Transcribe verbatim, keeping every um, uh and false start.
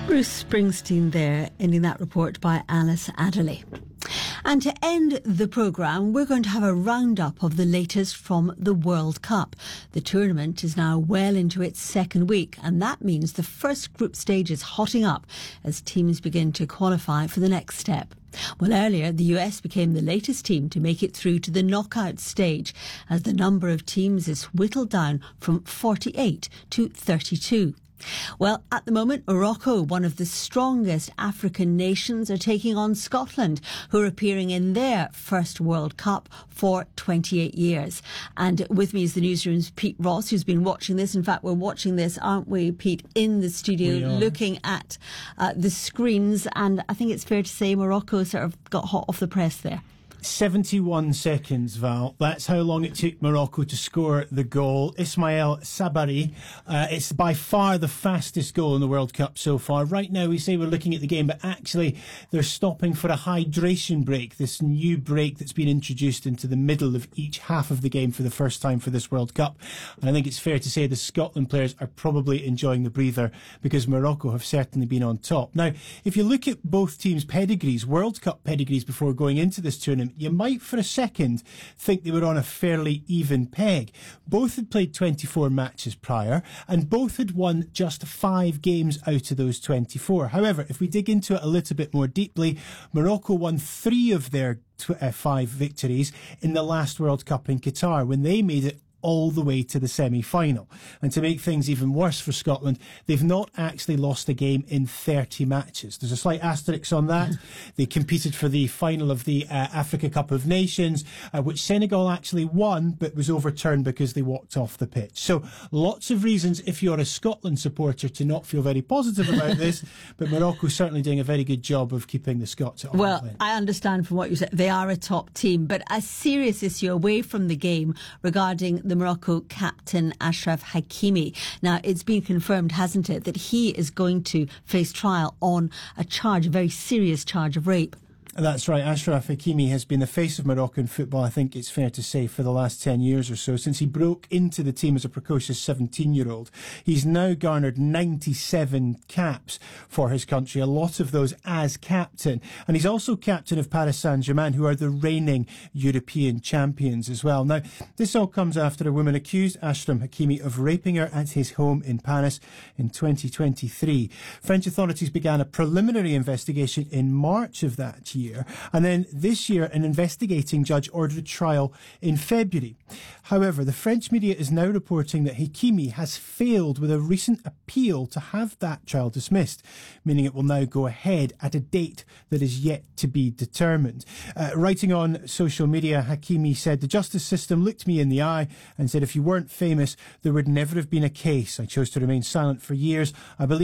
Bruce Springsteen there, ending that report by Alice Adderley. And to end the programme, we're going to have a roundup of the latest from the World Cup. The tournament is now well into its second week, and that means the first group stage is hotting up as teams begin to qualify for the next step. Well, earlier, the U S became the latest team to make it through to the knockout stage, as the number of teams is whittled down from forty-eight to thirty-two. Well, at the moment, Morocco, one of the strongest African nations, are taking on Scotland, who are appearing in their first World Cup for twenty-eight years. And with me is the newsroom's Pete Ross, who's been watching this. In fact, we're watching this, aren't we, Pete, in the studio, looking at uh, the screens. And I think it's fair to say Morocco sort of got hot off the press there. seventy-one seconds, Val. That's how long it took Morocco to score the goal. Ismail Sabari. Uh, it's by far the fastest goal in the World Cup so far. Right now we say we're looking at the game, but actually they're stopping for a hydration break, this new break that's been introduced into the middle of each half of the game for the first time for this World Cup. And I think it's fair to say the Scotland players are probably enjoying the breather, because Morocco have certainly been on top. Now, if you look at both teams' pedigrees, World Cup pedigrees before going into this tournament, you might for a second think they were on a fairly even peg. Both had played twenty-four matches prior, and both had won just five games out of those twenty-four. However, if we dig into it a little bit more deeply, Morocco won three of their tw- uh, five victories in the last World Cup in Qatar, when they made it all the way to the semi-final. And to make things even worse for Scotland, they've not actually lost a game in thirty matches. There's a slight asterisk on that. They competed for the final of the uh, Africa Cup of Nations, uh, which Senegal actually won, but was overturned because they walked off the pitch. So lots of reasons, if you're a Scotland supporter, to not feel very positive about this, but Morocco's certainly doing a very good job of keeping the Scots at Well, Ireland. I understand from what you said, they are a top team, but a serious issue away from the game regarding the Morocco captain Achraf Hakimi. Now, it's been confirmed, hasn't it, that he is going to face trial on a charge, a very serious charge of rape. That's right. Achraf Hakimi has been the face of Moroccan football, I think it's fair to say, for the last ten years or so, since he broke into the team as a precocious seventeen-year-old. He's now garnered ninety-seven caps for his country, a lot of those as captain. And he's also captain of Paris Saint-Germain, who are the reigning European champions as well. Now, this all comes after a woman accused Achraf Hakimi of raping her at his home in Paris in twenty twenty-three. French authorities began a preliminary investigation in March of that year. Year. And then this year, an investigating judge ordered a trial in February. However, the French media is now reporting that Hakimi has failed with a recent appeal to have that trial dismissed, meaning it will now go ahead at a date that is yet to be determined. Uh, writing on social media, Hakimi said, "The justice system looked me in the eye and said if you weren't famous, there would never have been a case. I chose to remain silent for years. I believe